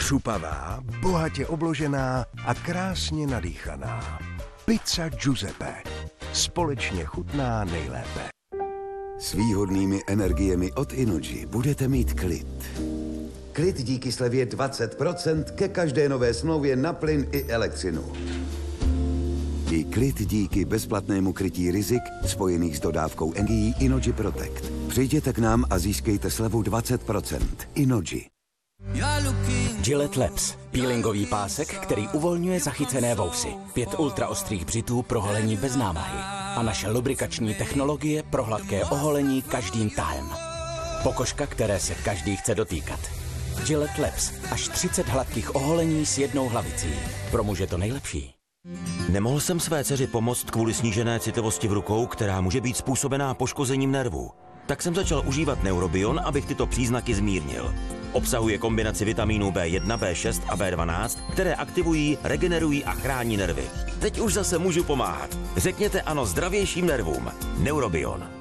Cupavá, bohatě obložená a krásně nadýchaná. Pizza Giuseppe. Společně chutná nejlépe. S výhodnými energiemi od Innogy budete mít klid. Klid díky slevě 20% ke každé nové smlouvě na plyn i elektřinu. I klid díky bezplatnému krytí rizik spojených s dodávkou energií Innogy Protect. Přijděte k nám a získejte slevu 20%. Innogy. Gillette Labs. Peelingový pásek, který uvolňuje zachycené vousy. 5 ultraostrých břitů pro holení bez námahy. A naše lubrikační technologie pro hladké oholení každým tahem. Pokožka, které se každý chce dotýkat. Gillette Labs. Až 30 hladkých oholení s jednou hlavicí. Pro muže to nejlepší. Nemohl jsem své dceři pomoct kvůli snížené citlivosti v rukou, která může být způsobená poškozením nervů. Tak jsem začal užívat Neurobion, abych tyto příznaky zmírnil. Obsahuje kombinaci vitamínů B1, B6 a B12, které aktivují, regenerují a chrání nervy. Teď už zase můžu pomáhat. Řekněte ano zdravějším nervům. Neurobion.